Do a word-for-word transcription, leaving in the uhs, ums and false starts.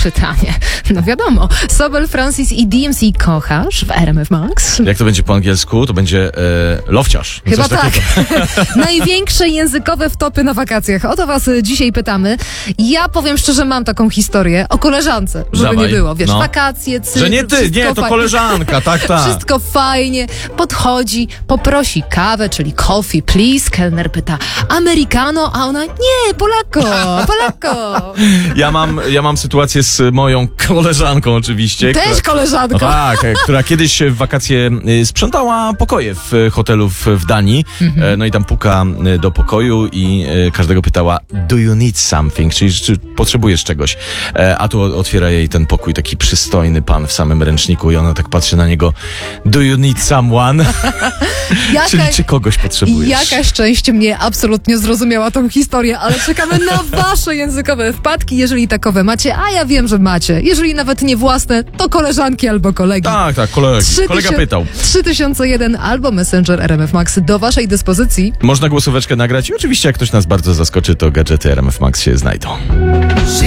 pytanie. No wiadomo. Sobel Francis i D M C kochasz w R M F Max? Jak to będzie po angielsku? To będzie e, lowciarz. No Chyba coś tak. takiego. Największe językowe wtopy na wakacjach. O to was y, dzisiaj pytamy. Ja powiem szczerze, mam taką historię o koleżance, żeby Dawaj. nie było. Wiesz, No. wakacje, cykl, Że nie ty, wszystko nie, to fajnie. koleżanka, tak, tak. Wszystko fajnie. Podchodzi, poprosi kawę, czyli coffee, please. Kelner pyta, americano? A ona, nie, Polako, Polako. Ja mam, ja mam sytuację z moją koleżanką oczywiście. Też która, koleżanko. no tak, e, która kiedyś w wakacje e, sprzątała pokoje w e, hotelu w, w Danii. E, No i tam puka e, do pokoju i e, każdego pytała, do you need something? Czyli czy potrzebujesz czegoś? E, A tu otwiera jej ten pokój taki przystojny pan w samym ręczniku i ona tak patrzy na niego, do you need someone? Jaka, Czyli czy kogoś potrzebujesz? Jaka szczęście mnie absolutnie zrozumiała tą historię, ale czekamy na wasze językowe wpadki, jeżeli takowe macie, a ja wiem, że macie. Jeżeli nawet nie własne, to koleżanki albo kolegi. Tak, tak, kolega, Trzy kolega tysią- pytał. trzy tysiące jeden albo Messenger R M F Max do waszej dyspozycji. Można głosóweczkę nagrać i oczywiście jak ktoś nas bardzo zaskoczy, to gadżety R M F Max się znajdą.